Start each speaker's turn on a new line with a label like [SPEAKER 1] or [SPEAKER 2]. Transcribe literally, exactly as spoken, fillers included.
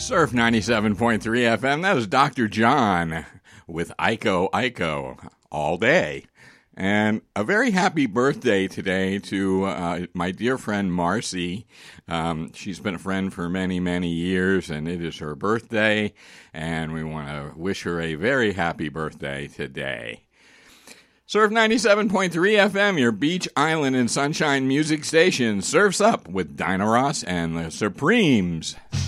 [SPEAKER 1] Surf ninety-seven point three F M, that was Doctor John with Iko Iko all day. And a very happy birthday today to uh, my dear friend Marcy. Um, she's been a friend for many, many years, and it is her birthday, and we want to wish her a very happy birthday today. Surf ninety-seven point three F M, your beach, island, and sunshine music station. Surf's Up with Dinah Ross and the Supremes.